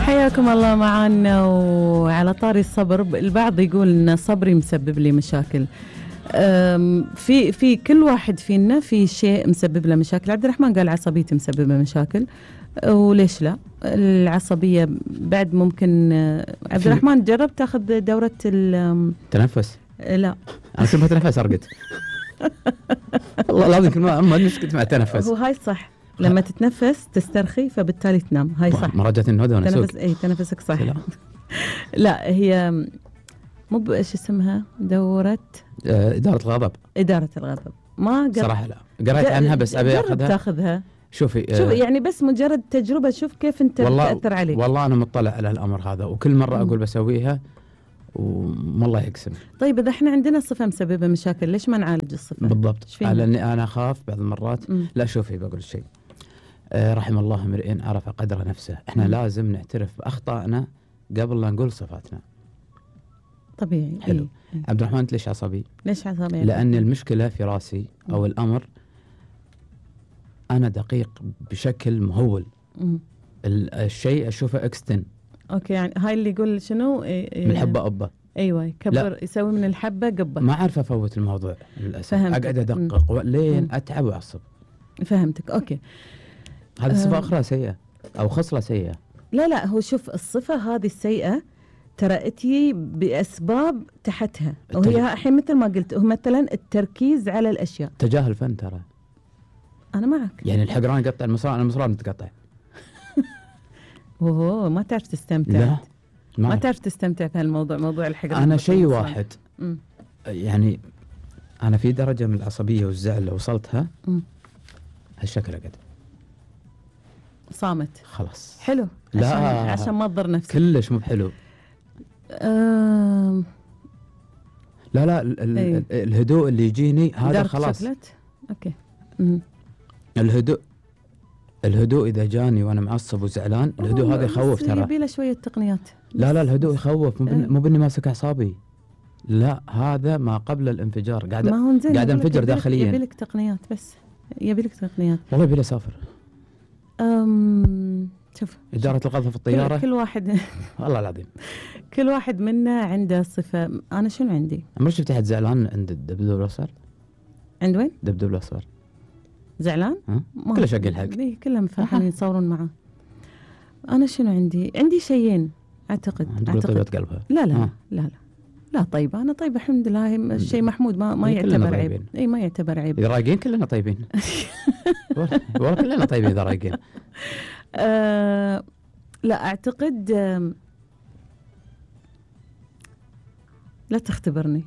حياكم الله معنا. وعلى طاري الصبر، البعض يقول ان صبري مسبب لي مشاكل. في كل واحد فينا في شيء مسبب له مشاكل. عبد الرحمن قال عصبيتي مسببه مشاكل، وليش لا؟ العصبيه بعد ممكن. عبد الرحمن جرب تاخذ دوره التنفس؟ لا انا كنت بتنفس ارقد. والله لازم ما نسكت مع التنفس. هو هاي صح، لما تتنفس تسترخي فبالتالي تنام. هاي صح، مراجعة النهضة وانا اسوق. اي تنفسك صح. لا هي مو ايش اسمها؟ دورة إدارة الغضب. إدارة الغضب ما صراحة لا قرأت عنها بس أبي أخذها. تاخذها. شوفي يعني بس مجرد تجربة، شوف كيف أنت بتأثر عليك. والله أنا مطلع على الأمر هذا، وكل مرة أقول بسويها والله يقسم. طيب إذا إحنا عندنا صفة مسببة مشاكل، ليش ما نعالج الصفة؟ بالضبط، على أني أنا أخاف بعض المرات. لا شوفي بقول شيء، رحم الله امرئ عرف قدر نفسه. إحنا لازم نعترف بأخطائنا قبل لا نقول صفاتنا. طبيعي. حلو. عبد الرحمن أنت ليش عصبي؟ ليش عصبي؟ لأن المشكلة في راسي أو الأمر أنا دقيق بشكل مهول. الشيء أشوفه أكستن. أوكي، يعني هاي اللي يقول شنو؟ من الحبة أبة. أيوة، يكبر، يسوي من الحبة قبة. ما أعرف أفوت الموضوع للأسف. أقعد أدقق لين أتعب وأعصب. فهمتك. أوكي، هذه صفة أخرى سيئة أو خصلة سيئة. لا هو شوف، الصفة هذه السيئة ترى اتي بأسباب تحتها، وهي الحين مثل ما قلت، هو مثلا التركيز على الأشياء. تجاهل فن ترى. أنا معك. يعني الحقران يقطع المصران، أنا المصران متقطع. اوه ما تعرف تستمتع. لا ما تعرف تستمتع في هالموضوع، موضوع الحقران. أنا شيء واحد. يعني أنا في درجة من العصبية والزعل لو وصلتها هالشكل أقعد صامت خلاص. حلو. لا عشان ما تضر نفسك. كلش مو بحلو. لا الهدوء اللي يجيني هذا خلاص. اوكي. الهدوء إذا جاني وأنا معصب وزعلان، الهدوء هذا يخوف ترى. يبي له شوية تقنيات. لا الهدوء يخوف، مو بإني ماسك أعصابي، لا هذا ما قبل الانفجار. قاعد انفجر داخليا. يبي لك تقنيات، بس يبي لك تقنيات. والله يبي لي أسافر. شوف، إدارة الغضب في الطيارة. كل واحد والله العظيم كل واحد منا عنده صفة. أنا شنو عندي؟ عمرك شفت أحد زعلان عند الدبدوب الأصفر؟ عند وين؟ الدبدوب الأصفر. زعلان؟ كله شق الحق. كلهم فرحانين يتصورون معه. أنا شنو عندي؟ عندي شيئين أعتقد. طيبة قلبها. لا طيبة، أنا طيبة الحمد لله. الشيء محمود، ما يعتبر عيب. اي ما يعتبر عيب. إذا رايقين كلنا طيبين. والله كلنا طيبين إذا رايقين. لا أعتقد. لا تختبرني.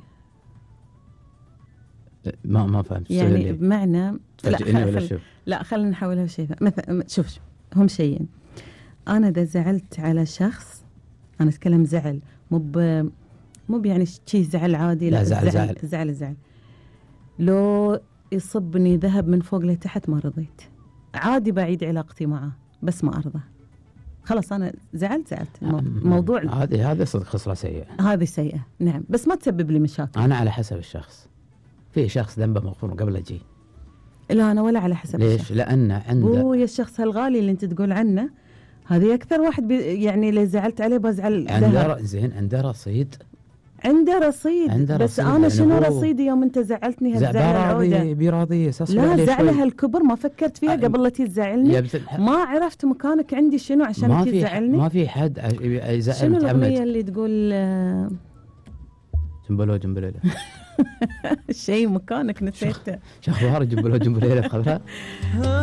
ما فهمت يعني بمعنى لا خلينا نحولها شيء. مثلا شوف هم شيئين. أنا إذا زعلت على شخص، أنا أتكلم زعل، مو يعني شيء زعل عادي. لا زعل. لو يصبني ذهب من فوق لتحت ما رضيت، عادي بعيد علاقتي معه، بس ما أرضى. خلاص أنا زعلت. موضوع هذا صدق خصلة سيئة. هذه سيئة نعم، بس ما تسبب لي مشاكل. أنا على حسب الشخص. في شخص ذنبه مغفور قبل أجي. لا أنا ولا على حسب ليش؟ الشخص. لأن عنده يا الشخص هالغالي اللي أنت تقول عنه، هذه أكثر واحد يعني اللي زعلت عليه بزعل. عنده رصيد. بس أنا شنو رصيدي يوم أنت زعلتني هالزعل العودة؟ براضي لا زعلها الكبر ما فكرت فيها قبل لا تزعلني. ما عرفت مكانك عندي شنو عشان تزعلني. ما في حد يزعل. شنو الأغنية اللي تقول جنبلو شيء مكانك نسيته. شو أخبار جنبلو خضراء.